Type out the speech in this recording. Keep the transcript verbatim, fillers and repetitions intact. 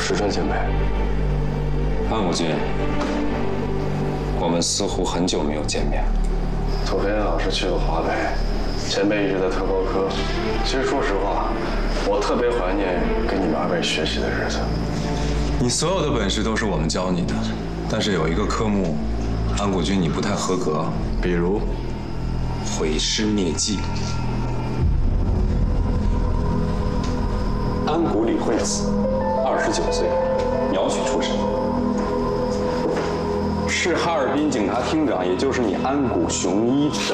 石川前辈。 安武君，我们似乎很久没有见面了。 昨天老师去了华北，前辈一直在特高科。其实说实话，我特别怀念跟你们二位学习的日子。 你所有的本事都是我们教你的，但是有一个科目，安谷君你不太合格，比如毁尸灭迹。安谷李惠子，二十九岁，苗区出身，是哈尔滨警察厅长，也就是你安谷雄一的